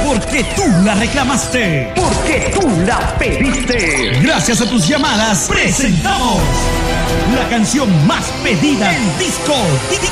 Porque tú la reclamaste. Porque tú la pediste. Gracias a tus llamadas, presentamos la canción más pedida en Discord.